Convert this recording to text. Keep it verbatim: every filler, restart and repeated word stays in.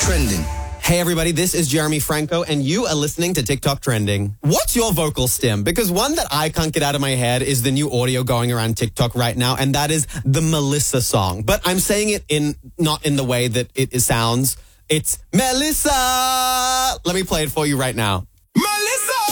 Trending. Hey everybody, this is Jeremy Franco and you are listening to TikTok Trending. What's your vocal stim? Because one that I can't get out of my head is the new audio going around TikTok right now, and that is the Melissa song. But I'm saying it in not in the way that it sounds. It's Melissa. Let me play it for you right now.